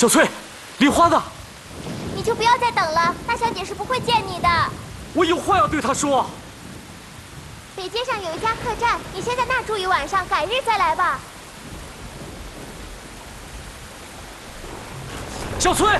小翠，梨花呢？ 你就不要再等了，大小姐是不会见你的。 我有话要对她说。 北街上有一家客栈，你先在那儿住一晚上，改日再来吧。 小翠。